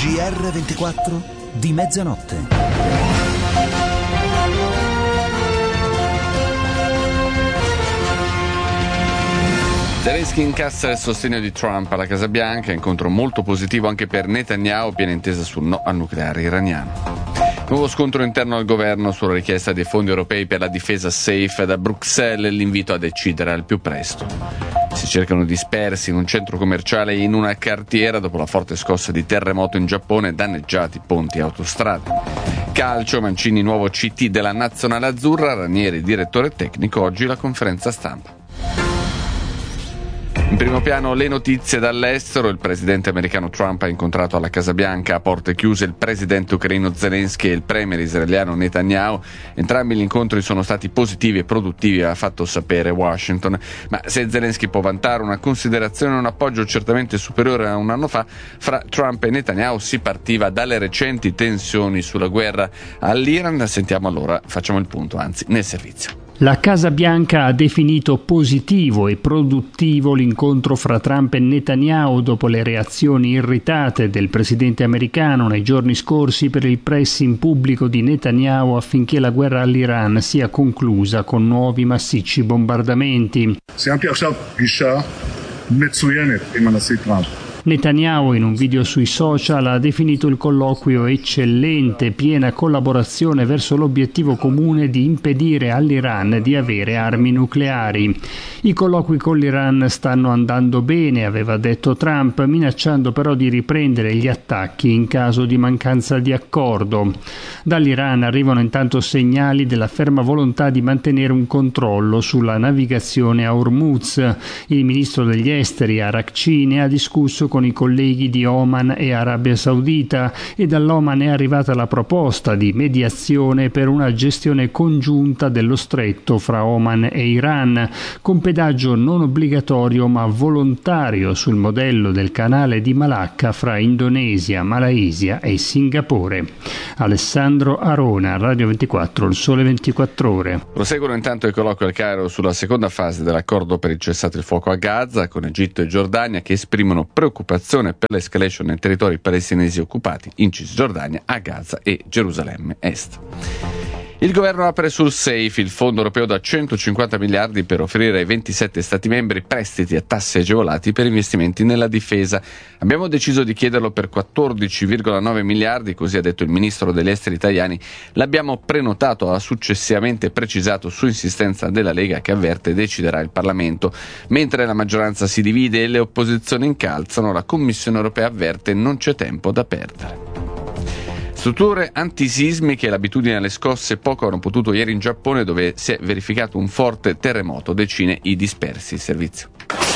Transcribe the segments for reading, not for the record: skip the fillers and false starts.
GR24 di mezzanotte. Zelensky incassa il sostegno di Trump alla Casa Bianca, incontro molto positivo anche per Netanyahu, piena intesa sul no al nucleare iraniano. Nuovo scontro interno al governo sulla richiesta dei fondi europei per la difesa SAFE, da Bruxelles l'invito a decidere al più presto. Si cercano dispersi in un centro commerciale e in una cartiera dopo la forte scossa di terremoto in Giappone, danneggiati ponti e autostrade. Calcio, Mancini nuovo CT della Nazionale Azzurra, Ranieri direttore tecnico, oggi la conferenza stampa. In primo piano le notizie dall'estero. Il presidente americano Trump ha incontrato alla Casa Bianca a porte chiuse il presidente ucraino Zelensky e il premier israeliano Netanyahu. Entrambi gli incontri sono stati positivi e produttivi, ha fatto sapere Washington. Ma se Zelensky può vantare una considerazione e un appoggio certamente superiore a un anno fa, fra Trump e Netanyahu si partiva dalle recenti tensioni sulla guerra all'Iran. Sentiamo allora, facciamo il punto, anzi, nel servizio. La Casa Bianca ha definito positivo e produttivo l'incontro fra Trump e Netanyahu dopo le reazioni irritate del presidente americano nei giorni scorsi per il pressing pubblico di Netanyahu affinché la guerra all'Iran sia conclusa con nuovi massicci bombardamenti. Netanyahu in un video sui social ha definito il colloquio eccellente, piena collaborazione verso l'obiettivo comune di impedire all'Iran di avere armi nucleari. I colloqui con l'Iran stanno andando bene, aveva detto Trump, minacciando però di riprendere gli attacchi in caso di mancanza di accordo. Dall'Iran arrivano intanto segnali della ferma volontà di mantenere un controllo sulla navigazione a Hormuz. Il ministro degli esteri Arakci ha discusso con i colleghi di Oman e Arabia Saudita e dall'Oman è arrivata la proposta di mediazione per una gestione congiunta dello stretto fra Oman e Iran, con pedaggio non obbligatorio ma volontario sul modello del canale di Malacca fra Indonesia, Malaysia e Singapore. Alessandro Arona, Radio 24, Il Sole 24 Ore. Proseguono intanto i colloqui al Cairo sulla seconda fase dell'accordo per il cessate il fuoco a Gaza, con Egitto e Giordania che esprimono preoccupazione per l'escalation nei territori palestinesi occupati in Cisgiordania, a Gaza e Gerusalemme Est. Il governo apre sul SAFE, il fondo europeo da 150 miliardi per offrire ai 27 Stati membri prestiti a tassi agevolati per investimenti nella difesa. Abbiamo deciso di chiederlo per 14,9 miliardi, così ha detto il ministro degli esteri italiani. L'abbiamo prenotato, ha successivamente precisato su insistenza della Lega che avverte deciderà il Parlamento. Mentre la maggioranza si divide e le opposizioni incalzano, la Commissione europea avverte non c'è tempo da perdere. Strutture antisismiche, l'abitudine alle scosse poco hanno potuto ieri in Giappone, dove si è verificato un forte terremoto, decine i dispersi. Servizio.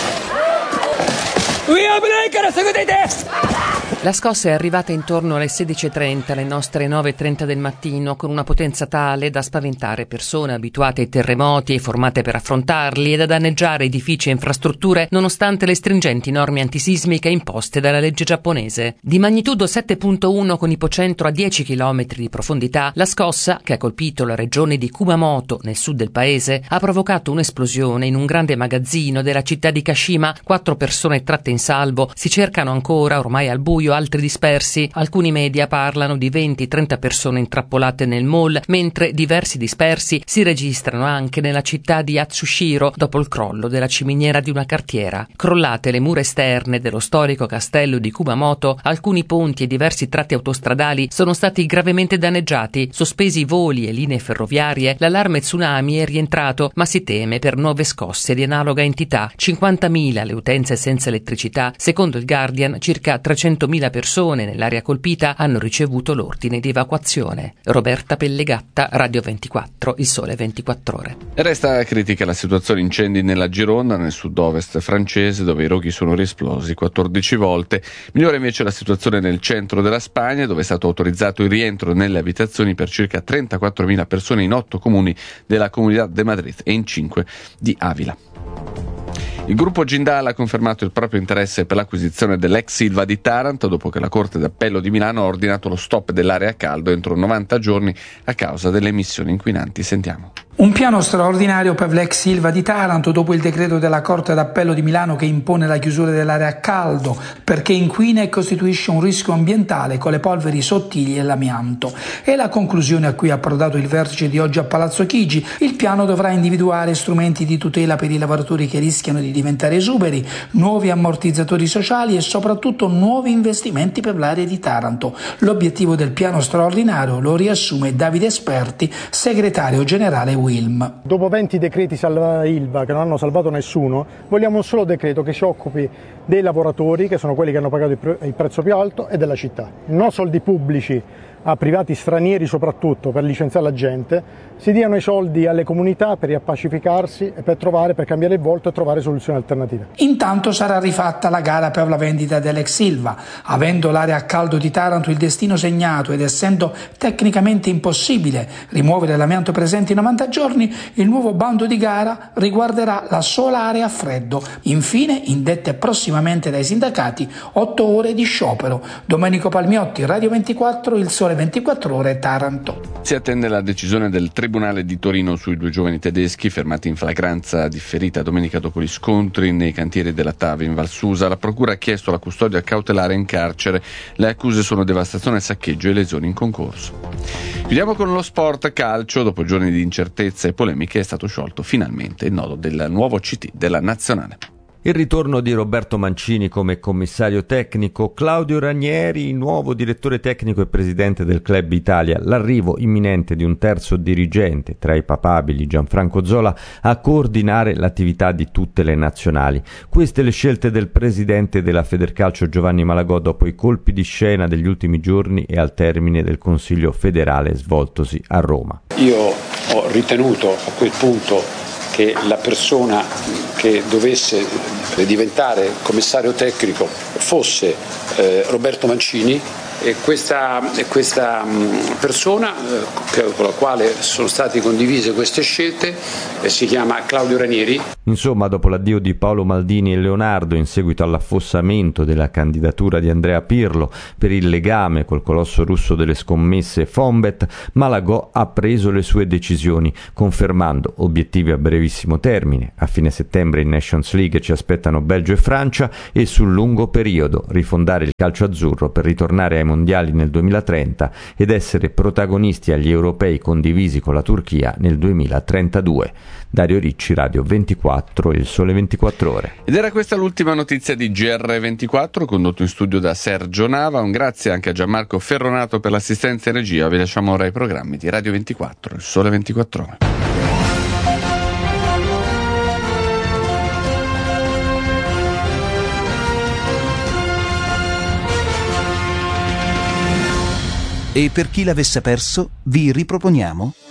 La scossa è arrivata intorno alle 16:30, alle nostre 9:30 del mattino, con una potenza tale da spaventare persone abituate ai terremoti e formate per affrontarli e da danneggiare edifici e infrastrutture nonostante le stringenti norme antisismiche imposte dalla legge giapponese. Di magnitudo 7.1 con ipocentro a 10 km di profondità, la scossa, che ha colpito la regione di Kumamoto nel sud del paese, ha provocato un'esplosione in un grande magazzino della città di Kashima. 4 persone tratte in salvo, si cercano ancora, ormai al buio, altri dispersi. Alcuni media parlano di 20-30 persone intrappolate nel mall, mentre diversi dispersi si registrano anche nella città di Atsushiro dopo il crollo della ciminiera di una cartiera. Crollate le mura esterne dello storico castello di Kumamoto, alcuni ponti e diversi tratti autostradali sono stati gravemente danneggiati, sospesi i voli e linee ferroviarie, l'allarme tsunami è rientrato, ma si teme per nuove scosse di analoga entità. 50.000 le utenze senza elettricità. Secondo il Guardian, circa 300.000 persone nell'area colpita hanno ricevuto l'ordine di evacuazione. Roberta Pellegatta, Radio 24, Il Sole 24 Ore. Resta critica la situazione incendi nella Gironda, nel sud-ovest francese, dove i roghi sono riesplosi 14 volte. Migliore invece la situazione nel centro della Spagna, dove è stato autorizzato il rientro nelle abitazioni per circa 34.000 persone in 8 comuni della Comunidad de Madrid e in 5 di Avila. Il gruppo Jindal ha confermato il proprio interesse per l'acquisizione dell'ex Silva di Taranto dopo che la Corte d'Appello di Milano ha ordinato lo stop dell'area a caldo entro 90 giorni a causa delle emissioni inquinanti. Sentiamo. Un piano straordinario per l'ex Silva di Taranto dopo il decreto della Corte d'Appello di Milano che impone la chiusura dell'area a caldo perché inquina e costituisce un rischio ambientale con le polveri sottili e l'amianto. È la conclusione a cui ha approdato il vertice di oggi a Palazzo Chigi. Il piano dovrà individuare strumenti di tutela per i lavoratori che rischiano di diventare esuberi, nuovi ammortizzatori sociali e soprattutto nuovi investimenti per l'area di Taranto. L'obiettivo del piano straordinario lo riassume Davide Esperti, segretario generale Wilm. Dopo 20 decreti salva Ilva che non hanno salvato nessuno, vogliamo un solo decreto che si occupi dei lavoratori, che sono quelli che hanno pagato il prezzo più alto, e della città. Non soldi pubblici a privati stranieri soprattutto per licenziare la gente, si diano i soldi alle comunità per riappacificarsi e per cambiare il volto e trovare soluzioni alternative. Intanto sarà rifatta la gara per la vendita dell'ex Silva. Avendo l'area a caldo di Taranto il destino segnato ed essendo tecnicamente impossibile rimuovere l'amianto presente in 90 giorni, il nuovo bando di gara riguarderà la sola area a freddo. Infine, indette prossimamente dai sindacati, 8 ore di sciopero. Domenico Palmiotti, Radio 24, Il Sole 24 Ore, Taranto. Si attende la decisione del Tribunale di Torino sui 2 giovani tedeschi fermati in flagranza differita domenica dopo gli scontri nei cantieri della TAV in Val Susa. La procura ha chiesto la custodia cautelare in carcere. Le accuse sono devastazione, saccheggio e lesioni in concorso. Chiudiamo con lo sport calcio. Dopo giorni di incertezze e polemiche è stato sciolto finalmente il nodo del nuovo CT della Nazionale. Il ritorno di Roberto Mancini come commissario tecnico, Claudio Ranieri, nuovo direttore tecnico e presidente del Club Italia, l'arrivo imminente di un terzo dirigente, tra i papabili Gianfranco Zola, a coordinare l'attività di tutte le nazionali. Queste le scelte del presidente della Federcalcio Giovanni Malagò dopo i colpi di scena degli ultimi giorni e al termine del Consiglio federale svoltosi a Roma. Io ho ritenuto a quel punto che la persona che dovesse diventare commissario tecnico fosse Roberto Mancini, e questa persona con la quale sono state condivise queste scelte si chiama Claudio Ranieri. Insomma, dopo l'addio di Paolo Maldini e Leonardo in seguito all'affossamento della candidatura di Andrea Pirlo per il legame col colosso russo delle scommesse Fonbet, Malagò ha preso le sue decisioni, confermando obiettivi a brevissimo termine. A fine settembre in Nations League ci aspettano Belgio e Francia, e sul lungo periodo rifondare il calcio azzurro per ritornare ai mondiali nel 2030 ed essere protagonisti agli europei condivisi con la Turchia nel 2032. Dario Ricci, Radio 24, Il Sole 24 Ore. Ed era questa l'ultima notizia di GR24, condotto in studio da Sergio Nava. Un grazie anche a Gianmarco Ferronato per l'assistenza in regia. Vi lasciamo ora ai programmi di Radio 24, Il Sole 24 Ore. E per chi l'avesse perso, vi riproponiamo